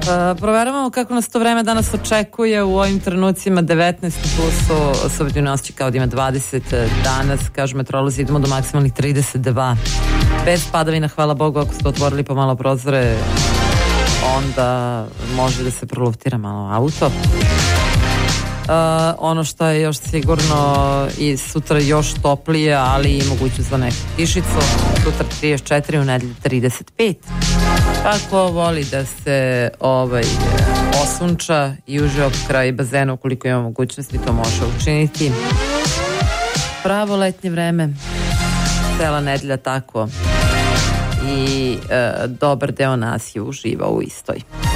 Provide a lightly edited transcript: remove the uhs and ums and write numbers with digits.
Proveravamo kako nas to vreme danas očekuje u ovim trenucima 19 plusu, subotivno osjećaj kao da ima 20 danas, kažu meteorolozi, idemo do maksimalnih 32. Bez padavina, hvala Bogu, ako ste otvorili pomalo prozore, onda može da se proluftira malo auto. Ono što je još sigurno i sutra još toplije, ali i mogućnost za neku kišicu. Sutra 34, u nedelju 35. Ako voli da se osunča i uživa kraj bazena, ukoliko ima mogućnosti, to može učiniti. Pravo letnje vreme, cela nedelja tako, i dobar deo nas je uživao u istoj.